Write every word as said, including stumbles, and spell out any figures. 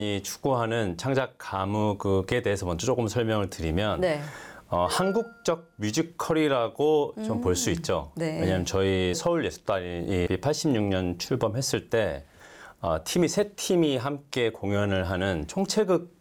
이 추구하는 창작 가무극에 대해서 먼저 조금 설명을 드리면 네. 어, 한국적 뮤지컬이라고 좀 볼 수 음. 있죠. 네. 왜냐하면 저희 서울예술단이 팔십육 년 출범했을 때 어, 팀이 세 팀이 함께 공연을 하는 총체극